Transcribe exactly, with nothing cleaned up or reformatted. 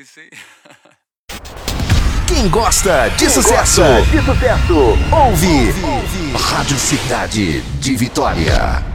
sim, sim. Quem gosta de Quem sucesso, gosta de sucesso, ouve, ouve Rádio Cidade de Vitória.